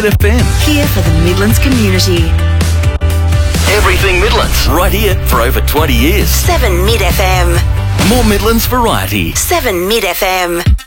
Mid FM. Here for the Midlands community. Everything Midlands. Right here for over 20 years. 7 Mid FM. More Midlands variety. 7 Mid FM.